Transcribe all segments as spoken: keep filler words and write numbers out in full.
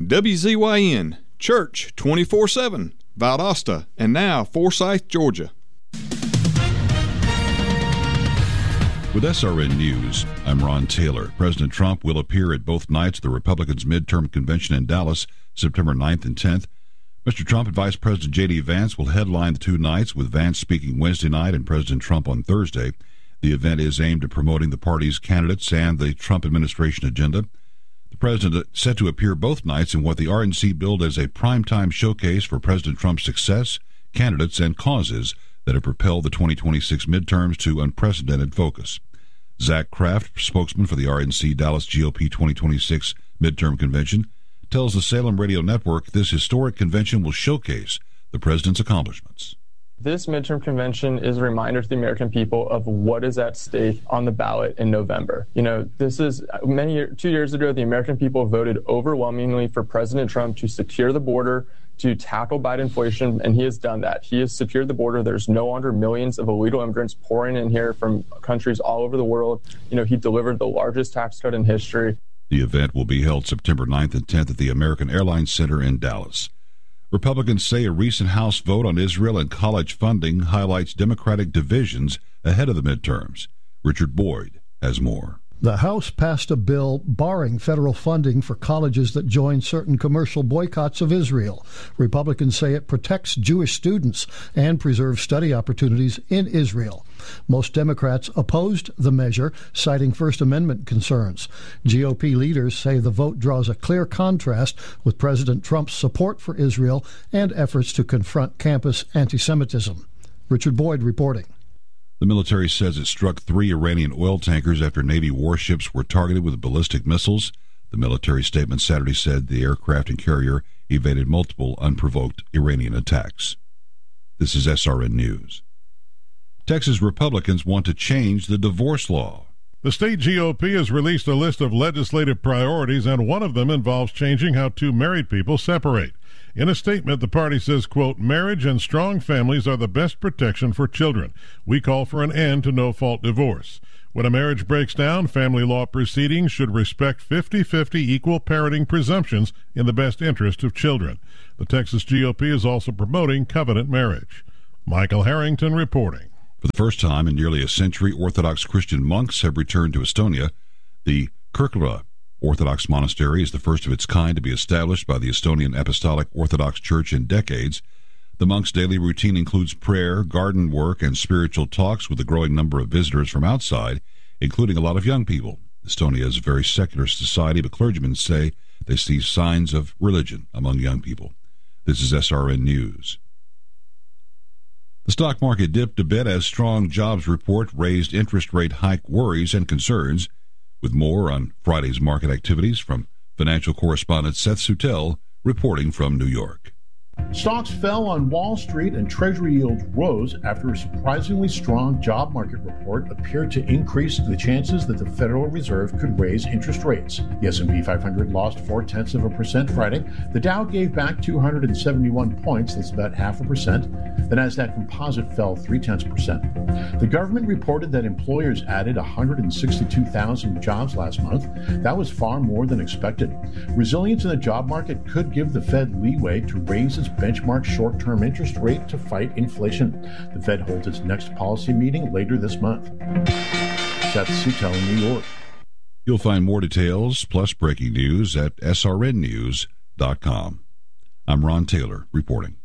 W Z Y N, Church twenty-four seven, Valdosta, and now Forsyth, Georgia. With S R N News, I'm Ron Taylor. President Trump will appear at both nights of the Republicans' midterm convention in Dallas, September ninth and tenth. Mister Trump and Vice President J D. Vance will headline the two nights, with Vance speaking Wednesday night and President Trump on Thursday. The event is aimed at promoting the party's candidates and the Trump administration agenda. The president is set to appear both nights in what the R N C billed as a primetime showcase for President Trump's success, candidates, and causes that have propelled the twenty twenty-six midterms to unprecedented focus. Zach Kraft, spokesman for the R N C Dallas G O P twenty twenty-six midterm convention, tells the Salem Radio Network this historic convention will showcase the president's accomplishments. This midterm convention is a reminder to the American people of what is at stake on the ballot in November. You know, this is many two years ago, the American people voted overwhelmingly for President Trump to secure the border, to tackle Biden inflation, and he has done that. He has secured the border. There's no longer millions of illegal immigrants pouring in here from countries all over the world. You know, he delivered the largest tax cut in history. The event will be held September ninth and tenth at the American Airlines Center in Dallas. Republicans say a recent House vote on Israel and college funding highlights Democratic divisions ahead of the midterms. Richard Boyd has more. The House passed a bill barring federal funding for colleges that join certain commercial boycotts of Israel. Republicans say it protects Jewish students and preserves study opportunities in Israel. Most Democrats opposed the measure, citing First Amendment concerns. G O P leaders say the vote draws a clear contrast with President Trump's support for Israel and efforts to confront campus anti-Semitism. Richard Boyd reporting. The military says it struck three Iranian oil tankers after Navy warships were targeted with ballistic missiles. The military statement Saturday said the aircraft and carrier evaded multiple unprovoked Iranian attacks. This is S R N News. Texas Republicans want to change the divorce law. The state G O P has released a list of legislative priorities, and one of them involves changing how two married people separate. In a statement, the party says, quote, marriage and strong families are the best protection for children. We call for an end to no-fault divorce. When a marriage breaks down, family law proceedings should respect fifty-fifty equal parenting presumptions in the best interest of children. The Texas G O P is also promoting covenant marriage. Michael Harrington reporting. For the first time in nearly a century, Orthodox Christian monks have returned to Estonia. The Kirkla Orthodox Monastery is the first of its kind to be established by the Estonian Apostolic Orthodox Church in decades. The monks' daily routine includes prayer, garden work, and spiritual talks with a growing number of visitors from outside, including a lot of young people. Estonia is a very secular society, but clergymen say they see signs of religion among young people. This is S R N News. The stock market dipped a bit as strong jobs report raised interest rate hike worries and concerns. With more on Friday's market activities from financial correspondent Seth Sutel reporting from New York. Stocks fell on Wall Street and Treasury yields rose after a surprisingly strong job market report appeared to increase the chances that the Federal Reserve could raise interest rates. The S and P five hundred lost four-tenths of a percent Friday. The Dow gave back two hundred seventy-one points, that's about half a percent. The Nasdaq Composite fell three-tenths percent. The government reported that employers added one hundred sixty-two thousand jobs last month. That was far more than expected. Resilience in the job market could give the Fed leeway to raise its benchmark short-term interest rate to fight inflation. The Fed holds its next policy meeting later this month. Seth Sutel in New York. You'll find more details plus breaking news at S R N news dot com. I'm Ron Taylor reporting.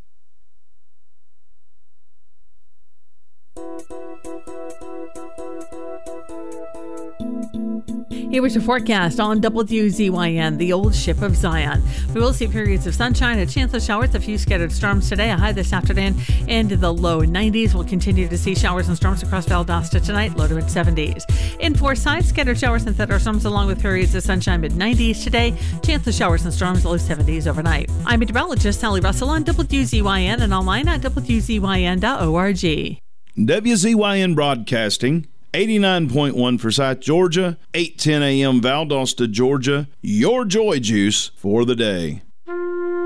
Here was your forecast on W Z Y N, the old ship of Zion. We will see periods of sunshine, a chance of showers, a few scattered storms today, a high this afternoon into the low nineties. We'll continue to see showers and storms across Valdosta tonight, low to mid seventies. In Forsyth, scattered showers and thunderstorms along with periods of sunshine, mid nineties today, chance of showers and storms, low seventies overnight. I'm meteorologist Sally Russell on W Z Y N and online at W Z Y N dot org. W Z Y N Broadcasting, eighty-nine point one Forsyth, Georgia, eight ten a.m. Valdosta, Georgia, your joy juice for the day.